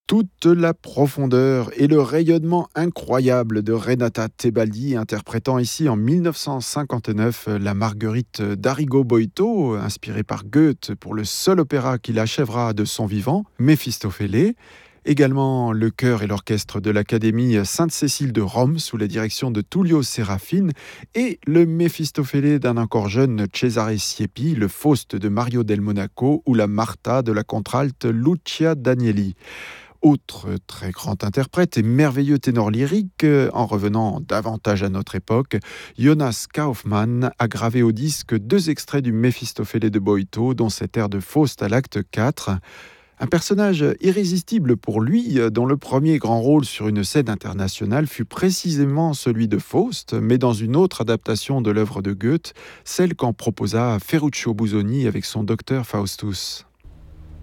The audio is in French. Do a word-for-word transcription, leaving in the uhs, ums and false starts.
Toute la profondeur et le rayonnement incroyable de Renata Tebaldi, interprétant ici en mille neuf cent cinquante-neuf la Marguerite d'Arrigo Boito, inspirée par Goethe pour le seul opéra qu'il achèvera de son vivant, Méphistophélès. Également le chœur et l'orchestre de l'Académie Sainte-Cécile de Rome sous la direction de Tullio Serafine et le Méphistophélès d'un encore jeune Cesare Siepi, le Faust de Mario del Monaco ou la Martha de la contralte Lucia Danieli. Autre très grand interprète et merveilleux ténor lyrique, en revenant davantage à notre époque, Jonas Kaufmann a gravé au disque deux extraits du Méphistophélès de Boito, dont cet air de Faust à l'acte quatre. Un personnage irrésistible pour lui, dont le premier grand rôle sur une scène internationale fut précisément celui de Faust, mais dans une autre adaptation de l'œuvre de Goethe, celle qu'en proposa Ferruccio Busoni avec son docteur Faustus.